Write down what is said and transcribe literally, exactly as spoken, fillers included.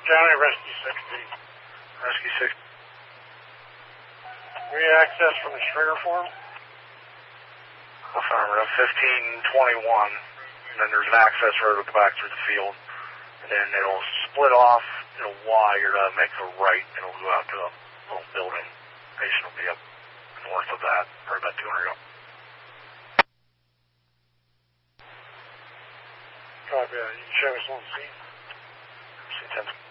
County Rescue sixty. Rescue six. We access from the Stringer Farm. Affirmative, fifteen twenty-one. And then there's an access road at the back through the field. And then it'll split off, it'll Y, or uh, make a right, and it'll go out to a little building. Patient will be up north of that, or about two hundred up. Copy that. You can show us on the scene. C ten.